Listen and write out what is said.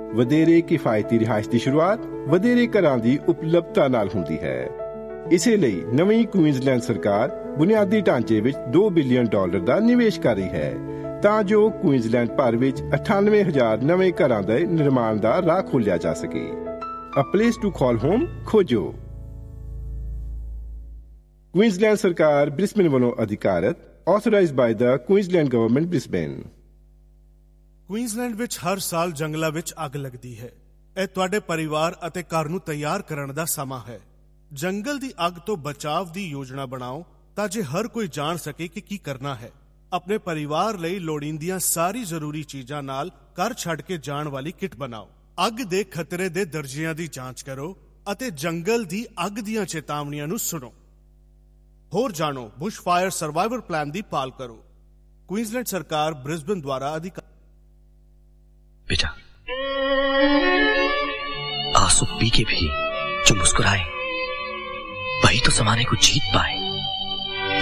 ਵਧੇਰੇ ਕਿਫਾਇਤੀ ਰਿਹਾਇਸ਼ ਦੀ ਸ਼ੁਰੂਆਤ ਵਧੇਰੇ ਘਰਾਂ ਦੀ ਉਪਲਬਧਤਾ ਨਾਲ ਹੁੰਦੀ ਹੈ। ਇਸੇ ਲਈ ਨਵੀਂ ਕੁਈਨਜ਼ਲੈਂਡ ਸਰਕਾਰ ਬੁਨਿਆਦੀ ਢਾਂਚੇ ਵਿੱਚ $2 ਬਿਲੀਅਨ ਦਾ ਨਿਵੇਸ਼ ਕਰ ਰਹੀ ਹੈ ਤਾਂ ਜੋ ਕੁਈਨਜ਼ਲੈਂਡ ਭਰ ਵਿੱਚ 98,000 ਨਵੇਂ ਘਰਾਂ ਦੇ ਨਿਰਮਾਣ ਦਾ ਰਾਹ ਖੋਲ੍ਹਿਆ ਜਾ ਸਕੇ। A place to call home ਖੋਜੋ। ਕੁਈਨਜ਼ਲੈਂਡ ਸਰਕਾਰ ਬ੍ਰਿਸਬੇਨ ਵੱਲੋਂ ਅਧਿਕਾਰਤ, authorized by the Queensland Government Brisbane। Queensland ਵਿੱਚ ਹਰ ਸਾਲ ਜੰਗਲਾਂ ਵਿੱਚ ਅੱਗ ਲੱਗਦੀ ਹੈ। ਇਹ ਤੁਹਾਡੇ ਪਰਿਵਾਰ ਅਤੇ ਘਰ ਨੂੰ ਤਿਆਰ ਕਰਨ ਦਾ ਸਮਾਂ ਹੈ। ਜੰਗਲ ਦੀ ਅੱਗ ਤੋਂ ਬਚਾਅ ਦੀ ਯੋਜਨਾ ਬਣਾਓ ਤਾਂ ਜੇ ਹਰ ਕੋਈ ਜਾਣ ਸਕੇ ਕਿ ਕੀ ਕਰਨਾ ਹੈ। ਆਪਣੇ ਪਰਿਵਾਰ ਲਈ ਲੋੜੀਂਦੀਆਂ ਸਾਰੀ ਜ਼ਰੂਰੀ ਚੀਜ਼ਾਂ ਨਾਲ ਘਰ ਛੱਡ ਕੇ ਜਾਣ ਵਾਲੀ ਕਿੱਟ ਬਣਾਓ। ਅੱਗ ਦੇ ਖਤਰੇ ਦੇ ਦਰਜਿਆਂ ਦੀ ਜਾਂਚ ਕਰੋ ਅਤੇ ਜੰਗਲ ਦੀ ਅੱਗ ਦੀਆਂ ਚੇਤਾਵਨੀਆਂ ਨੂੰ ਸੁਣੋ। ਹੋਰ ਜਾਣੋ, ਬੁਸ਼ ਫਾਇਰ ਸਰਵਾਈਵਲ ਪਲਾਨ ਦੀ ਪਾਲ ਕਰੋ। ਕੁਈਨਜ਼ਲੈਂਡ ਸਰਕਾਰ ब्रिस्बेन द्वारा बेटा, आंसू पी के भी जो मुस्कुराए वही तो जमाने को जीत पाए।